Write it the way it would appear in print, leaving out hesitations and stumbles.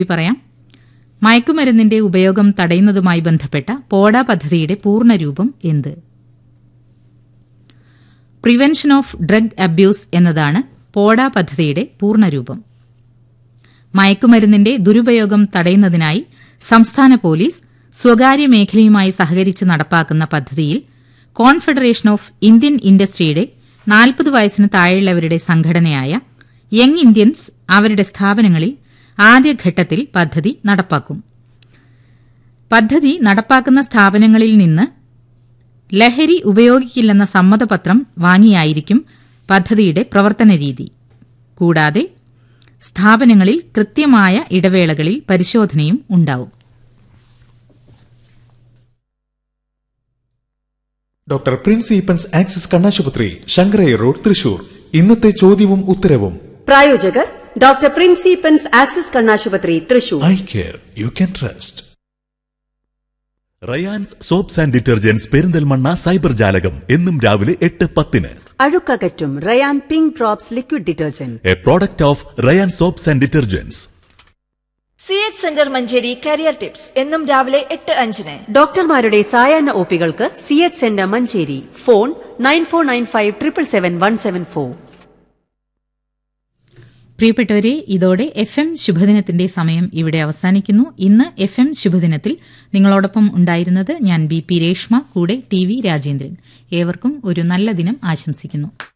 പറയാം. മയക്കുമരുന്നിന്റെ ഉപയോഗം തടയുന്നതുമായി ബന്ധപ്പെട്ട പോഡ പദ്ധതിയുടെ പൂർണ്ണരൂപം എന്ത്? പ്രിവെൻഷൻ ഓഫ് ഡ്രഗ് അബ്യൂസ് എന്നതാണ് പോഡ പദ്ധതിയുടെ പൂർണ്ണരൂപം. മയക്കുമരുന്നിന്റെ ദുരുപയോഗം തടയുന്നതിനായി സംസ്ഥാന പോലീസ് സ്വകാര്യ മേഖലയുമായി സഹകരിച്ച് നടപ്പാക്കുന്ന പദ്ധതിയിൽ കോൺഫെഡറേഷൻ ഓഫ് ഇന്ത്യൻ ഇൻഡസ്ട്രിയുടെ 40 വയസ്സിന് താഴെയുള്ളവരുടെ സംഘടനയായ യങ് ഇന്ത്യൻസ് അവരുടെ സ്ഥാപനങ്ങളിൽ ആദ്യഘട്ടത്തിൽ പദ്ധതി നടപ്പാക്കും. പദ്ധതി നടപ്പാക്കുന്ന സ്ഥാപനങ്ങളിൽ നിന്ന് ലഹരി ഉപയോഗിക്കില്ലെന്ന സമ്മതപത്രം വാങ്ങിയായിരിക്കും പദ്ധതിയുടെ പ്രവർത്തന രീതി. കൂടാതെ സ്ഥാപനങ്ങളിൽ കൃത്യമായ ഇടവേളകളിൽ പരിശോധനയും ഉണ്ടാവും. ഡോക്ടർ പ്രിൻസ് ഈപ്പൻസ് ആക്സിസ് കണ്ണാശുപത്രി, ശങ്കരയ്യ റോഡ്, തൃശൂർ. ഇന്നത്തെ ചോദ്യവും ഉത്തരവും പ്രായോജകർ ഡോക്ടർ പ്രിൻസ് ഈപ്പൻസ് ആക്സിസ് കണ്ണാശുപത്രി, Thrissur. Eye care you can trust. Rayan's soaps and detergents Perinthalmanna cyber ജാലകം എന്നും രാവിലെ 8:10. അഴുക്കകറ്റും Ryan pink drops liquid detergent, A product of Ryan soaps and detergents. CH centre Manjeri career tips എന്നും രാവിലെ 8:05. ഡോക്ടർമാരുടെ സായാഹ്ന ഒപികൾക്ക് CH സെന്റർ മഞ്ചേരി. ഫോൺ 9495777174. പ്രിയപ്പെട്ടവരെ, ഇതോടെ FM ശുഭദിനത്തിന്റെ സമയം ഇവിടെ അവസാനിക്കുന്നു. ഇന്ന് FM ശുഭദിനത്തിൽ നിങ്ങളോടൊപ്പം ഉണ്ടായിരുന്നത് ഞാൻ BP രേഷ്മ, കൂടെ TV രാജേന്ദ്രൻ. ഏവർക്കും ഒരു നല്ല ദിനം ആശംസിക്കുന്നു.